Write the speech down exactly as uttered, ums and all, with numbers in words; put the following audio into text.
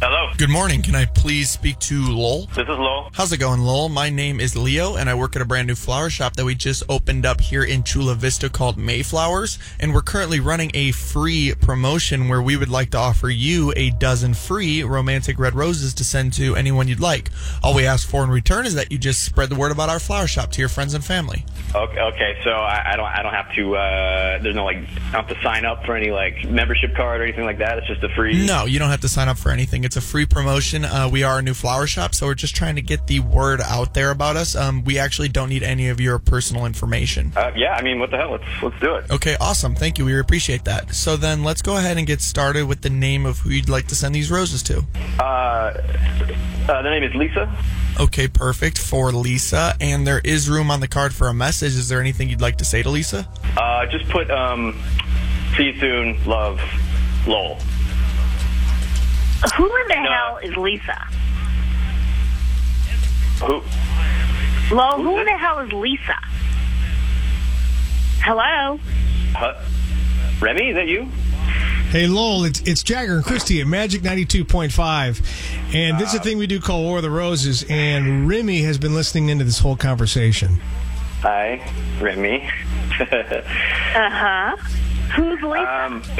Hello. Good morning. Can I please speak to Lowell? This is Lowell. How's it going, Lowell? My name is Leo, and I work at a brand new flower shop that we just opened up here in Chula Vista called Mayflowers, and we're currently running a free promotion where we would like to offer you a dozen free romantic red roses to send to anyone you'd like. All we ask for in return is that you just spread the word about our flower shop to your friends and family. Okay, okay. So I, I don't, I don't have to. Uh, there's no like, I don't have to sign up for any like membership card or anything like that. It's just a free. No, you don't have to sign up for anything. It's a free promotion. Uh, we are a new flower shop, so we're just trying to get the word out there about us. Um, we actually don't need any of your personal information. Uh, yeah, I mean, what the hell? Let's let's do it. Okay, awesome. Thank you. We appreciate that. So then let's go ahead and get started with the name of who you'd like to send these roses to. Uh, uh, the name is Lisa. Okay, perfect. For Lisa. And there is room on the card for a message. Is there anything you'd like to say to Lisa? Uh, just put, um, see you soon, love, Lowell. Who in the No. hell is Lisa? Who? Lo, Who's who in this? the hell is Lisa? Hello? Huh? Remy, is that you? Hey, Lowell, it's, it's Jagger and Christy at Magic ninety-two point five. And this is a thing we do called War of the Roses, and Remy has been listening into this whole conversation. Hi, Remy. Uh-huh. Who's Lisa? um...